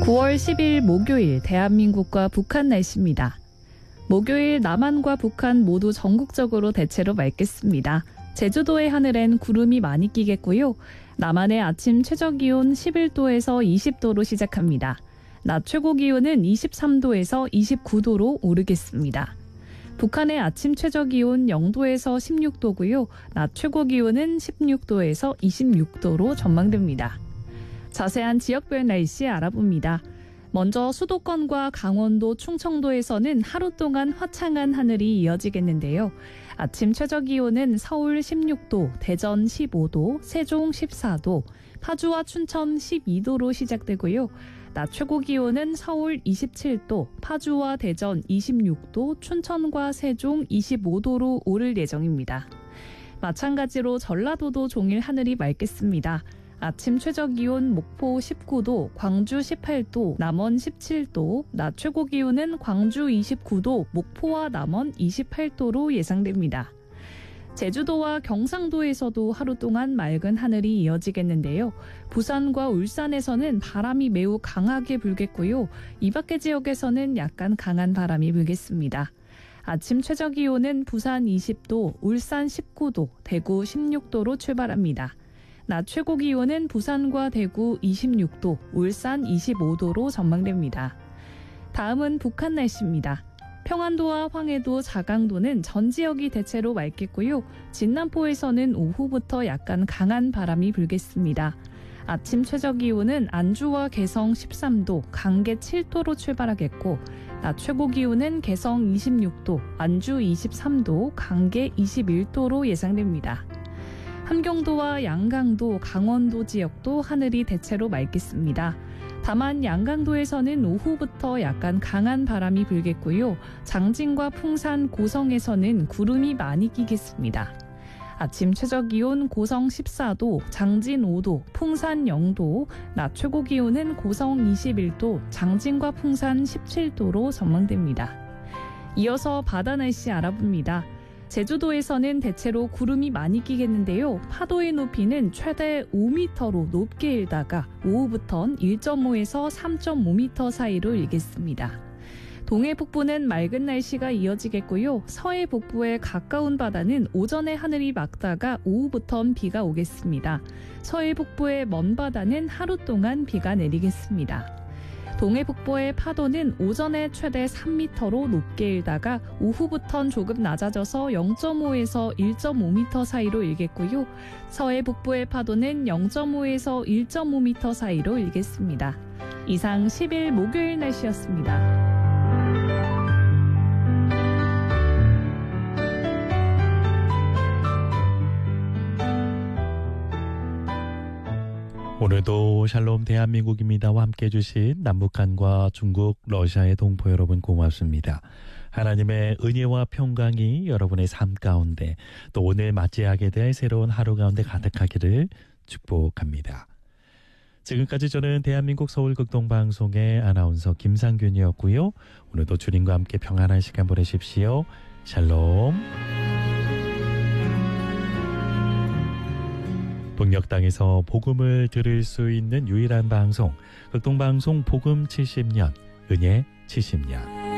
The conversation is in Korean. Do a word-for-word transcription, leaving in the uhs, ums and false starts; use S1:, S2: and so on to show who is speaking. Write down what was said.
S1: 구월 십일 목요일 대한민국과 북한 날씨입니다. 목요일 남한과 북한 모두 전국적으로 대체로 맑겠습니다. 제주도의 하늘엔 구름이 많이 끼겠고요. 남한의 아침 최저기온 십일 도에서 이십 도로 시작합니다. 낮 최고기온은 이십삼 도에서 이십구 도로 오르겠습니다. 북한의 아침 최저기온 영 도에서 십육 도고요. 낮 최고기온은 십육 도에서 이십육 도로 전망됩니다. 자세한 지역별 날씨 알아봅니다. 먼저 수도권과 강원도, 충청도에서는 하루 동안 화창한 하늘이 이어지겠는데요. 아침 최저기온은 서울 십육 도, 대전 십오 도, 세종 십사 도, 파주와 춘천 십이 도로 시작되고요. 낮 최고기온은 서울 이십칠 도, 파주와 대전 이십육 도, 춘천과 세종 이십오 도로 오를 예정입니다. 마찬가지로 전라도도 종일 하늘이 맑겠습니다. 아침 최저기온 목포 십구 도, 광주 십팔 도, 남원 십칠 도, 낮 최고기온은 광주 이십구 도, 목포와 남원 이십팔 도로 예상됩니다. 제주도와 경상도에서도 하루 동안 맑은 하늘이 이어지겠는데요. 부산과 울산에서는 바람이 매우 강하게 불겠고요. 이 밖의 지역에서는 약간 강한 바람이 불겠습니다. 아침 최저기온은 부산 이십 도, 울산 십구 도, 대구 십육 도로 출발합니다. 낮 최고기온은 부산과 대구 이십육 도, 울산 이십오 도로 전망됩니다. 다음은 북한 날씨입니다. 평안도와 황해도, 자강도는 전 지역이 대체로 맑겠고요. 진남포에서는 오후부터 약간 강한 바람이 불겠습니다. 아침 최저기온은 안주와 개성 십삼 도, 강계 칠 도로 출발하겠고 낮 최고기온은 개성 이십육 도, 안주 이십삼 도, 강계 이십일 도로 예상됩니다. 함경도와 양강도, 강원도 지역도 하늘이 대체로 맑겠습니다. 다만 양강도에서는 오후부터 약간 강한 바람이 불겠고요. 장진과 풍산, 고성에서는 구름이 많이 끼겠습니다. 아침 최저기온 고성 십사 도, 장진 오 도, 풍산 영 도, 낮 최고기온은 고성 이십일 도, 장진과 풍산 십칠 도로 전망됩니다. 이어서 바다 날씨 알아봅니다. 제주도에서는 대체로 구름이 많이 끼겠는데요. 파도의 높이는 최대 오 미터로 높게 일다가 오후부턴 일 점 오에서 삼 점 오 미터 사이로 일겠습니다. 동해 북부는 맑은 날씨가 이어지겠고요. 서해 북부에 가까운 바다는 오전에 하늘이 맑다가 오후부턴 비가 오겠습니다. 서해 북부의 먼 바다는 하루 동안 비가 내리겠습니다. 동해 북부의 파도는 오전에 최대 삼 미터로 높게 일다가 오후부턴 조금 낮아져서 영 점 오에서 일 점 오 미터 사이로 일겠고요. 서해 북부의 파도는 영 점 오에서 일 점 오 미터 사이로 일겠습니다. 이상 십 일 목요일 날씨였습니다.
S2: 오늘도 샬롬 대한민국입니다와 함께해 주신 남북한과 중국, 러시아의 동포 여러분 고맙습니다. 하나님의 은혜와 평강이 여러분의 삶 가운데 또 오늘 맞이하게 될 새로운 하루 가운데 가득하기를 축복합니다. 지금까지 저는 대한민국 서울극동방송의 아나운서 김상균이었고요. 오늘도 주님과 함께 평안한 시간 보내십시오. 샬롬. 북녘 땅에서 복음을 들을 수 있는 유일한 방송, 극동방송 복음 칠십 년, 은혜 칠십 년.